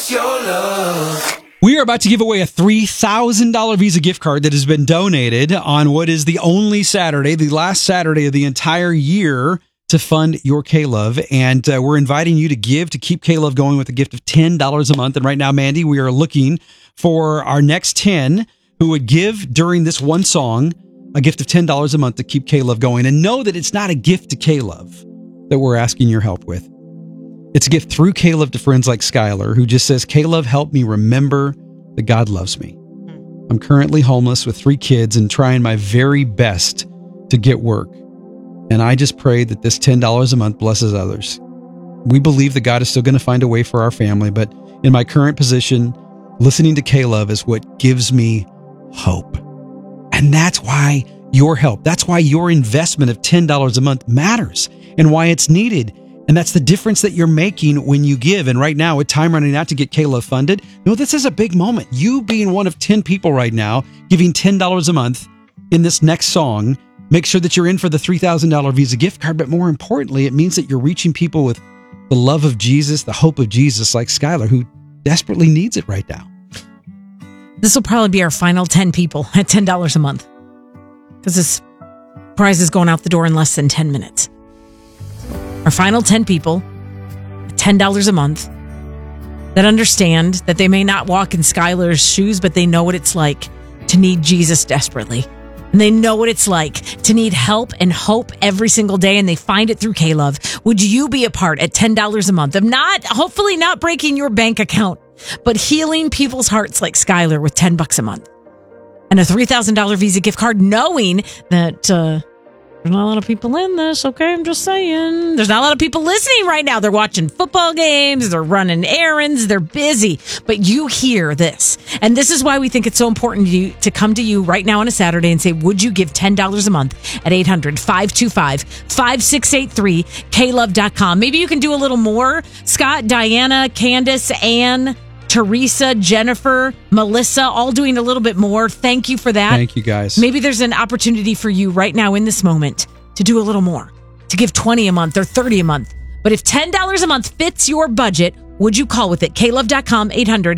it's your love. We are about to give away a $3,000 Visa gift card that has been donated on what is the only Saturday, the last Saturday of the entire year, to fund your K-Love. And we're inviting you to give to keep K-Love going with a gift of $10 a month. And right now, Mandy, we are looking for our next 10 who would give during this one song a gift of $10 a month to keep K-Love going. And know that it's not a gift to K-Love that we're asking your help with. It's a gift through K-Love to friends like Skylar, who just says, K-Love, help me remember that God loves me. I'm currently homeless with 3 kids and trying my very best to get work. And I just pray that this $10 a month blesses others. We believe that God is still going to find a way for our family, but in my current position, listening to K-Love is what gives me hope. And that's why your help, that's why your investment of $10 a month matters and why it's needed. And that's the difference that you're making when you give. And right now, with time running out to get K-Love funded, this is a big moment. You being one of 10 people right now, giving $10 a month in this next song, make sure that you're in for the $3,000 Visa gift card. But more importantly, it means that you're reaching people with the love of Jesus, the hope of Jesus, like Skylar, who desperately needs it right now. This will probably be our final 10 people at $10 a month, because this prize is going out the door in less than 10 minutes. Our final 10 people, $10 a month, that understand that they may not walk in Skylar's shoes, but they know what it's like to need Jesus desperately. And they know what it's like to need help and hope every single day, and they find it through K-Love. Would you be a part at $10 a month of hopefully not breaking your bank account, but healing people's hearts like Skylar with $10 a month? And a $3,000 Visa gift card, knowing that there's not a lot of people in this, okay? I'm just saying. There's not a lot of people listening right now. They're watching football games. They're running errands. They're busy. But you hear this. And this is why we think it's so important to come to you right now on a Saturday and say, would you give $10 a month at 800-525-5683, klove.com. Maybe you can do a little more. Scott, Diana, Candace, Ann, Teresa, Jennifer, Melissa, all doing a little bit more. Thank you for that. Thank you, guys. Maybe there's an opportunity for you right now in this moment to do a little more, to give $20 a month or $30 a month. But if $10 a month fits your budget, would you call with it? klove.com,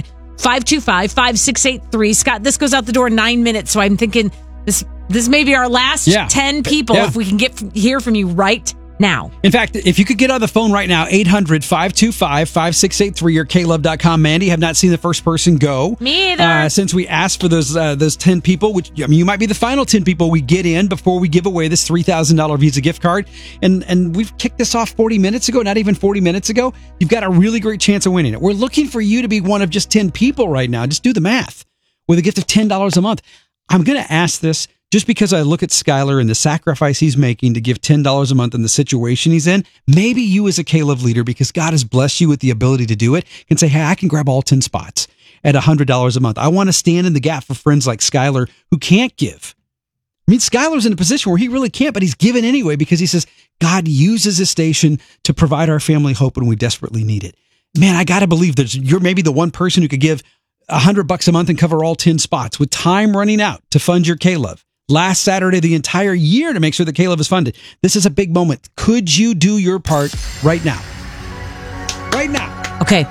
800-525-5683. Scott, this goes out the door in 9 minutes, so I'm thinking this may be our last 10 people if we can hear from you right now. In fact, if you could get on the phone right now, 800-525-5683 or klove.com. Mandy, have not seen the first person go. Me either. Since we asked for those 10 people, which you might be the final 10 people we get in before we give away this $3,000 Visa gift card. And we've kicked this off 40 minutes ago, not even 40 minutes ago. You've got a really great chance of winning it. We're looking for you to be one of just 10 people right now. Just do the math with a gift of $10 a month. I'm going to ask this just because I look at Skylar and the sacrifice he's making to give $10 a month in the situation he's in. Maybe you as a K-Love leader, because God has blessed you with the ability to do it, can say, hey, I can grab all 10 spots at $100 a month. I want to stand in the gap for friends like Skylar who can't give. I mean, Skylar's in a position where he really can't, but he's given anyway because he says, God uses this station to provide our family hope when we desperately need it. Man, I got to believe you're maybe the one person who could give $100 a month and cover all 10 spots with time running out to fund your K-Love. Last Saturday, the entire year, to make sure that K-Love is funded. This is a big moment. Could you do your part right now? Right now. Okay.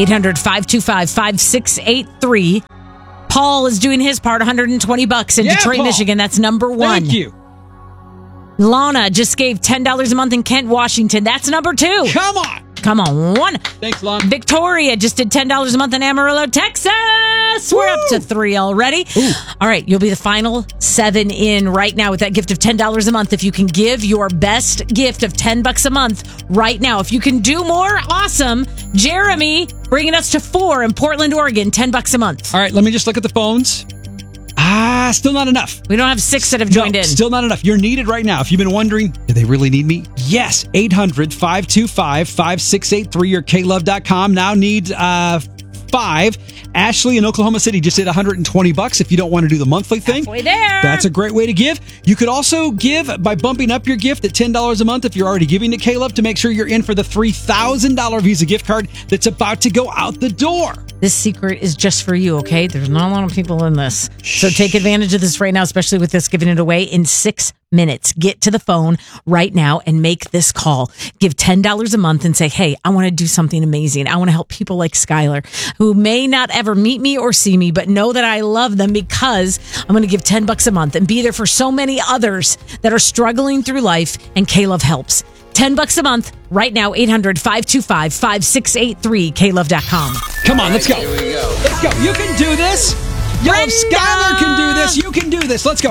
800-525-5683. Paul is doing his part, $120 in Detroit, Paul. Michigan. That's number 1. Thank you. Lana just gave $10 a month in Kent, Washington. That's number 2. Come on. Come on, 1. Thanks, Lon. Victoria just did $10 a month in Amarillo, Texas. We're up to 3 already. Ooh. All right, you'll be the final 7 in right now with that gift of $10 a month. If you can give your best gift of $10 a month right now. If you can do more, awesome. Jeremy bringing us to 4 in Portland, Oregon, $10 a month. All right, let me just look at the phones. Still not enough. We don't have 6 that have joined in. Still not enough. You're needed right now. If you've been wondering, do they really need me? Yes. 800-525-5683 or klove.com. Now need 5. Ashley in Oklahoma City just did $120 if you don't want to do the monthly thing. Halfway there. That's a great way to give. You could also give by bumping up your gift at $10 a month if you're already giving to K-Love to make sure you're in for the $3,000 Visa gift card that's about to go out the door. This secret is just for you, okay? There's not a lot of people in this. So take advantage of this right now, especially with this giving it away in 6 minutes. Get to the phone right now and make this call. Give $10 a month and say, hey, I want to do something amazing. I want to help people like Skylar who may not ever meet me or see me, but know that I love them because I'm going to give $10 a month and be there for so many others that are struggling through life, and K-Love helps. $10 a month right now, 800-525-5683, klove.com. Come on, let's go. Here we go. Let's go. You can do this. Yo, Brenda! Skylar can do this. You can do this. Let's go.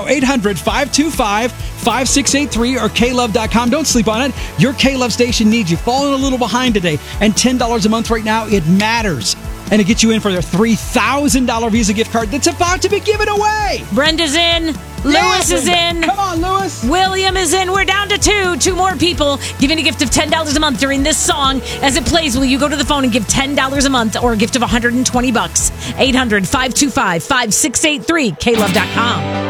800-525-5683 or klove.com. Don't sleep on it. Your K-Love station needs you. Falling a little behind today. And $10 a month right now, it matters. And it gets you in for their $3,000 Visa gift card that's about to be given away. Brenda's in. Lewis is in. Come on, Lewis. William is in. We're down to two more people giving a gift of $10 a month during this song. As it plays, will you go to the phone and give $10 a month or a gift of $120? 800-525-5683, klove.com.